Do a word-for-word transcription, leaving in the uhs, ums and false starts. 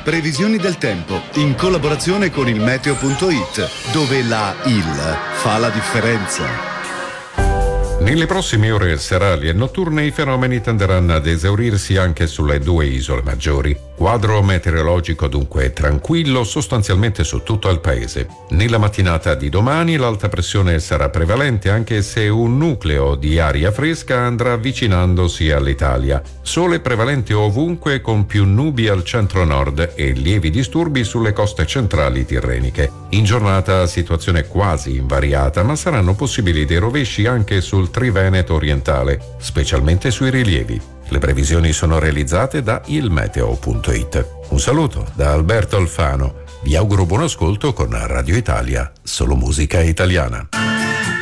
Previsioni del tempo in collaborazione con il meteo punto it, dove la I L fa la differenza. Nelle prossime ore serali e notturne i fenomeni tenderanno ad esaurirsi anche sulle due isole maggiori. Quadro meteorologico dunque tranquillo sostanzialmente su tutto il paese. Nella mattinata di domani l'alta pressione sarà prevalente, anche se un nucleo di aria fresca andrà avvicinandosi all'Italia. Sole prevalente ovunque, con più nubi al centro-nord e lievi disturbi sulle coste centrali tirreniche. In giornata situazione quasi invariata, ma saranno possibili dei rovesci anche sul Triveneto orientale, specialmente sui rilievi. Le previsioni sono realizzate da il meteo punto it. Un saluto da Alberto Alfano. Vi auguro buon ascolto con Radio Italia, solo musica italiana.